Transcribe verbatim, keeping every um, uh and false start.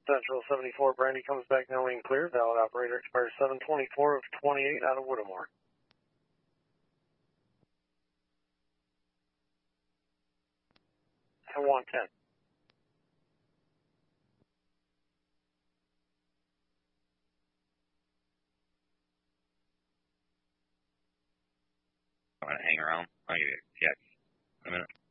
Central seventy-four, Brandy comes back now lane clear. Valid operator expires seven twenty-four of twenty-eight out of Whittemore. And one ten. I'm going to hang around. I'll give you a check in a minute.